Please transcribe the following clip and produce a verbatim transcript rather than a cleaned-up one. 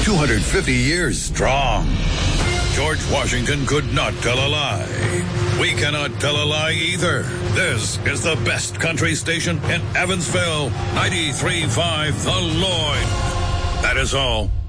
two hundred fifty years strong. George Washington could not tell a lie. We cannot tell a lie either. This is the best country station in Evansville. ninety-three point five The Lloyd. That is all.